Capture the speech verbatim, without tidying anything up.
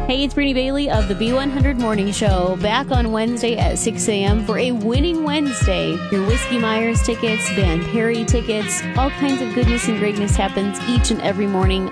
Hey, it's Brittany Bailey of the B one hundred Morning Show, back on Wednesday at six a.m. for a winning Wednesday. Your Whiskey Myers tickets, Van Perry tickets, all kinds of goodness and greatness happens each and every morning